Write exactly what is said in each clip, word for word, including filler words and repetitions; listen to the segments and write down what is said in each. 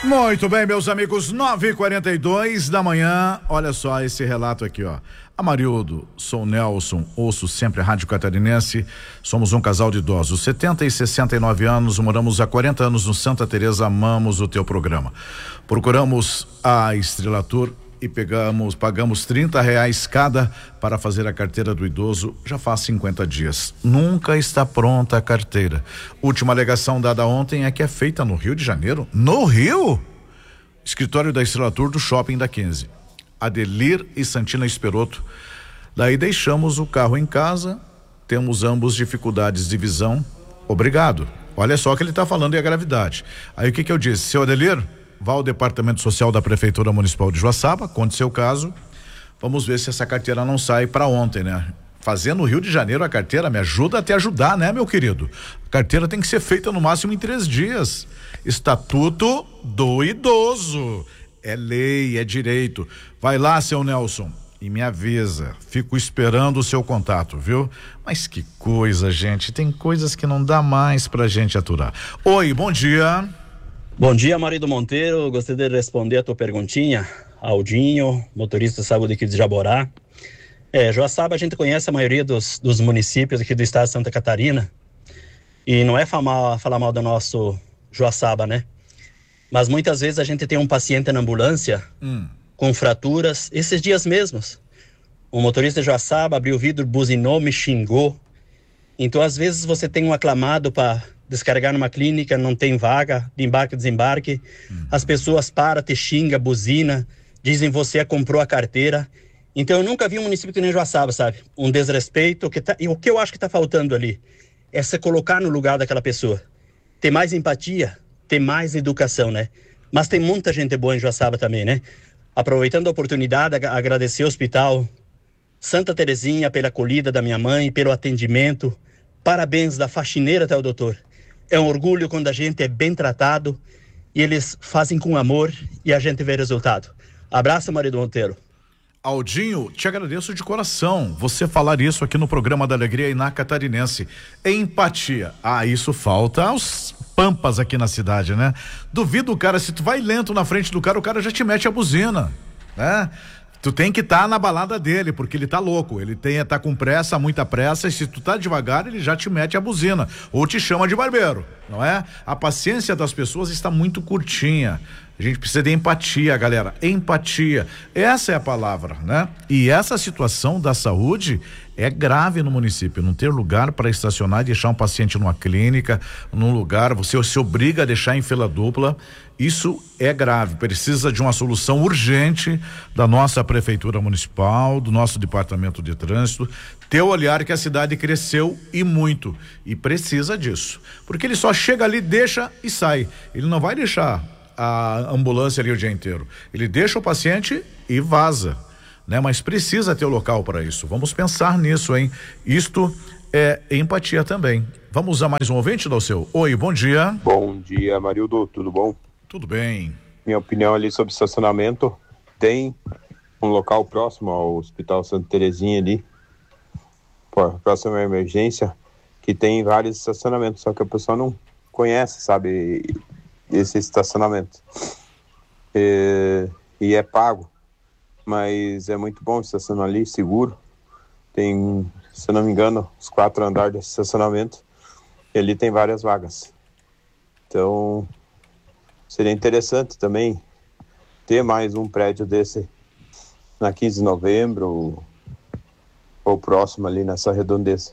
Muito bem, meus amigos, nove e quarenta e dois da manhã. Olha só esse relato aqui, ó. Amarildo, sou Nelson, ouço sempre a Rádio Catarinense. Somos um casal de idosos, setenta e sessenta e nove anos, moramos há quarenta anos no Santa Teresa, amamos o teu programa. Procuramos a Estrela Tour e pegamos, pagamos trinta reais cada para fazer a carteira do idoso já faz cinquenta dias. Nunca está pronta a carteira. Última alegação dada ontem é que é feita no Rio de Janeiro. No Rio? Escritório da Estrela Tour do Shopping da quinze. Adelir e Santina Esperoto. Daí deixamos o carro em casa, temos ambos dificuldades de visão. Obrigado. Olha só o que ele está falando e a gravidade. Aí o que que eu disse? Seu Adelir, vá ao Departamento Social da Prefeitura Municipal de Joaçaba, conte seu caso. Vamos ver se essa carteira não sai para ontem, né? Fazer no Rio de Janeiro a carteira me ajuda a te ajudar, né, meu querido? A carteira tem que ser feita no máximo em três dias. Estatuto do Idoso. É lei, é direito. Vai lá, seu Nelson, e me avisa. Fico esperando o seu contato, viu? Mas que coisa, gente. Tem coisas que não dá mais pra gente aturar. Oi, bom dia. Bom dia, marido Monteiro. Gostaria de responder a tua perguntinha. Aldinho, motorista de saúde aqui de Jaborá. É, Joaçaba a gente conhece a maioria dos, dos municípios aqui do estado de Santa Catarina. E não é falar, falar mal do nosso Joaçaba, né? Mas muitas vezes a gente tem um paciente na ambulância hum. com fraturas, esses dias mesmos. O motorista de Joaçaba abriu o vidro, buzinou, me xingou. Então, às vezes, você tem um aclamado para descarregar numa clínica, não tem vaga, de embarque e desembarque. Hum. As pessoas param, te xingam, buzina, dizem você comprou a carteira. Então, eu nunca vi um município que nem Joaçaba, sabe? Um desrespeito. Que tá, e o que eu acho que está faltando ali é se colocar no lugar daquela pessoa. Ter mais empatia, ter mais educação, né? Mas tem muita gente boa em Joaçaba também, né? Aproveitando a oportunidade, agradecer ao Hospital Santa Terezinha pela acolhida da minha mãe, pelo atendimento. Parabéns da faxineira até o doutor. É um orgulho quando a gente é bem tratado e eles fazem com amor e a gente vê resultado. Abraço, marido Monteiro. Aldinho, te agradeço de coração você falar isso aqui no programa da Alegria e na Catarinense. Empatia. Ah, isso falta aos pampas aqui na cidade, né? Duvido o cara, se tu vai lento na frente do cara, o cara já te mete a buzina, né? Tu tem que estar tá na balada dele, porque ele tá louco, ele tem, tá com pressa, muita pressa, e se tu tá devagar, ele já te mete a buzina, ou te chama de barbeiro, não é? A paciência das pessoas está muito curtinha. A gente precisa de empatia, galera, empatia, essa é a palavra, né? E essa situação da saúde é grave no município, não ter lugar para estacionar e deixar um paciente numa clínica, num lugar, você se obriga a deixar em fila dupla, isso é grave, precisa de uma solução urgente da nossa prefeitura municipal, do nosso departamento de trânsito, ter o olhar que a cidade cresceu e muito, e precisa disso, porque ele só chega ali, deixa e sai, ele não vai deixar a ambulância ali o dia inteiro, ele deixa o paciente e vaza, né? Mas precisa ter o local para isso, vamos pensar nisso, hein? Isto é empatia também. Vamos usar mais um ouvinte, Dalceu? Oi, bom dia. Bom dia, Marildo, tudo bom? Tudo bem. Minha opinião ali sobre estacionamento, tem um local próximo ao Hospital Santa Terezinha ali, próximo à emergência, que tem vários estacionamentos, só que a pessoa não conhece, sabe, esse estacionamento. E, e é pago, mas é muito bom estacionar ali, seguro. Tem, se eu não me engano, os quatro andares desse estacionamento, e ali tem várias vagas. Então, seria interessante também ter mais um prédio desse na quinze de novembro ou, ou próximo ali nessa redondeza.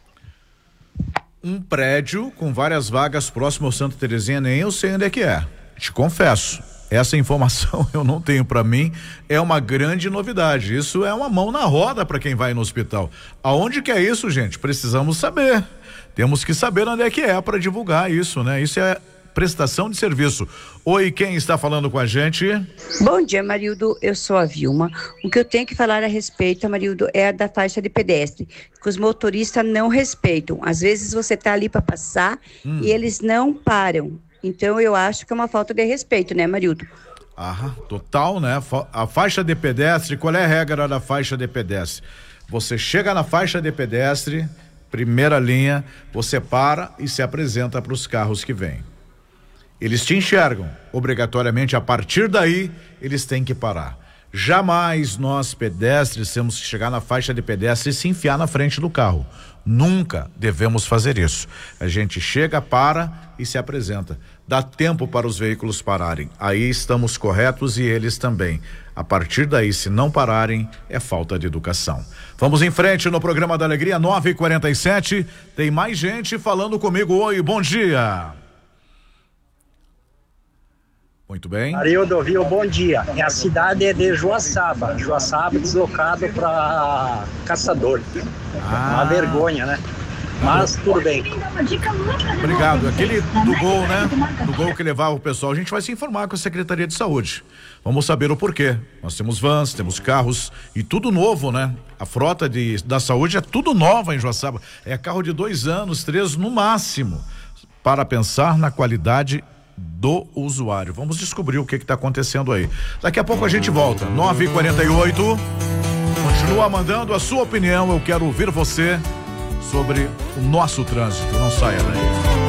Um prédio com várias vagas próximo ao Santa Terezinha, nem eu sei onde é que é, te confesso, essa informação eu não tenho para mim, é uma grande novidade, isso é uma mão na roda para quem vai no hospital. Aonde que é isso, gente? Precisamos saber, temos que saber onde é que é para divulgar isso, né? Isso é prestação de serviço. Oi, quem está falando com a gente? Bom dia, Marildo, eu sou a Vilma. O que eu tenho que falar a respeito, Marildo, é a da faixa de pedestre, que os motoristas não respeitam. Às vezes você está ali para passar hum. e eles não param. Então eu acho que é uma falta de respeito, né, Marildo? Ah, total, né? A faixa de pedestre, qual é a regra da faixa de pedestre? Você chega na faixa de pedestre, primeira linha, você para e se apresenta para os carros que vêm. Eles te enxergam. Obrigatoriamente, a partir daí, eles têm que parar. Jamais nós, pedestres, temos que chegar na faixa de pedestre e se enfiar na frente do carro. Nunca devemos fazer isso. A gente chega, para e se apresenta. Dá tempo para os veículos pararem. Aí estamos corretos e eles também. A partir daí, se não pararem, é falta de educação. Vamos em frente no programa da Alegria, nove e quarenta e sete. Tem mais gente falando comigo. Oi, bom dia. Muito bem. Arildo, viu? Bom dia. A cidade é de Joaçaba. Joaçaba deslocado para Caçador. Ah. Uma vergonha, né? Mas tudo bem. Obrigado. Aquele do gol, né? Do gol que levava o pessoal, a gente vai se informar com a Secretaria de Saúde. Vamos saber o porquê. Nós temos vans, temos carros e tudo novo, né? A frota de, da saúde é tudo nova em Joaçaba. É carro de dois anos, três no máximo, para pensar na qualidade do usuário. Vamos descobrir o que está acontecendo aí. Daqui a pouco a gente volta. nove e quarenta e oito. Continua mandando a sua opinião. Eu quero ouvir você sobre o nosso trânsito. Não saia daí.